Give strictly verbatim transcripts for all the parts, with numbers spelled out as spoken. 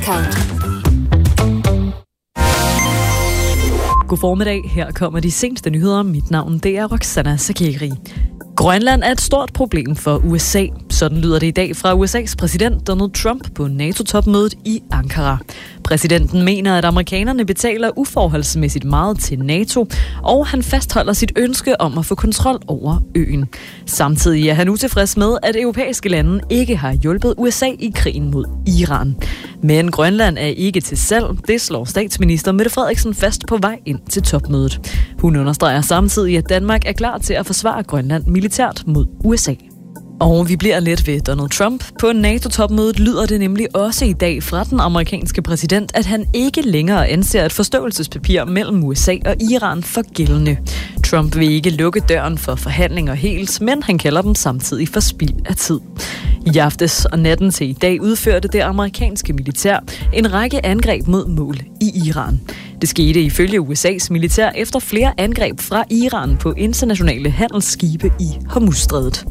discount. God formiddag. Her kommer de seneste nyheder. Mit navn det er Roxana Sakiri. Grønland er et stort problem for U S A. Sådan lyder det i dag fra U S A's præsident Donald Trump på NATO-topmødet i Ankara. Præsidenten mener, at amerikanerne betaler uforholdsmæssigt meget til NATO, og han fastholder sit ønske om at få kontrol over øen. Samtidig er han utilfreds med, at europæiske lande ikke har hjulpet U S A i krigen mod Iran. Men Grønland er ikke til salg. Det slår statsminister Mette Frederiksen fast på vej ind til topmødet. Hun understreger samtidig, at Danmark er klar til at forsvare Grønland militært mod U S A. Og vi bliver lidt ved Donald Trump. På NATO-topmødet lyder det nemlig også i dag fra den amerikanske præsident, at han ikke længere anser et forståelsespapir mellem U S A og Iran for gældende. Trump vil ikke lukke døren for forhandlinger helt, men han kalder dem samtidig for spild af tid. I aftes og natten til i dag udførte det amerikanske militær en række angreb mod mål i Iran. Det skete ifølge U S A's militær efter flere angreb fra Iran på internationale handelsskibe i Hormuzstrædet.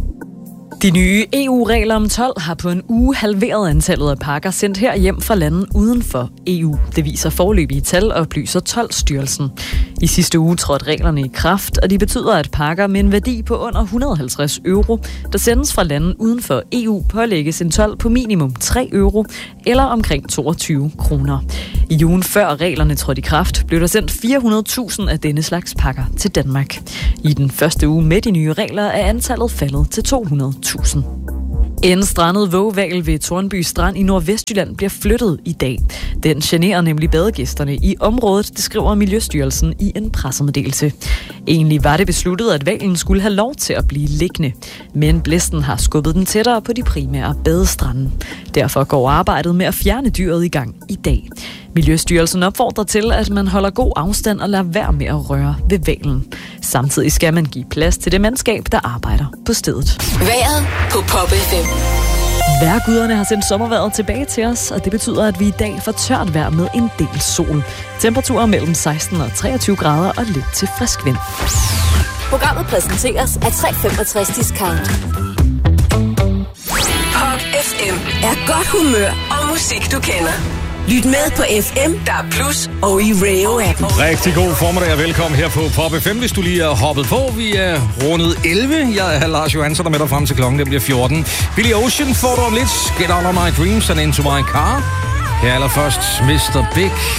De nye E U-regler om told har på en uge halveret antallet af pakker sendt her hjem fra lande uden for E U. Det viser foreløbige tal, oplyser Toldstyrelsen. I sidste uge trådte reglerne i kraft, og de betyder, at pakker med en værdi på under et hundrede og halvtreds euro, der sendes fra lande uden for E U, pålægges en told på minimum tre euro eller omkring toogtyve kroner. I ugen før reglerne trådte i kraft, blev der sendt fire hundrede tusind af denne slags pakker til Danmark. I den første uge med de nye regler er antallet faldet til to hundrede tusind. En strandet vågehval ved Tornby Strand i Nordvestjylland bliver flyttet i dag. Den generer nemlig badegæsterne i området, det skriver Miljøstyrelsen i en pressemeddelelse. Egentlig var det besluttet, at hvalen skulle have lov til at blive liggende, men blæsten har skubbet den tættere på de primære badestrande. Derfor går arbejdet med at fjerne dyret i gang i dag. Miljøstyrelsen opfordrer til, at man holder god afstand og lader være med at røre ved hvalen. Samtidig skal man give plads til det mandskab, der arbejder på stedet. Vejret på Pop F M. Vejrguderne har sendt sommervejret tilbage til os, og det betyder, at vi i dag får tørt vejr med en del sol. Temperaturer mellem seksten og treogtyve grader og lidt til frisk vind. Programmet præsenteres af tre femogtres discount. Pop F M er godt humør og musik, du kender. Lyt med på F M, der er Plus og i Radio-appen. Rigtig god formiddag og velkommen her på Pop F M, hvis du lige er hoppet på. Vi er rundet elleve. Jeg er Lars Johansson, der med dig frem til klokken. Det bliver fjorten. Billy Ocean får du om lidt. Get out of my dreams and into my car. Her allerførst mister Big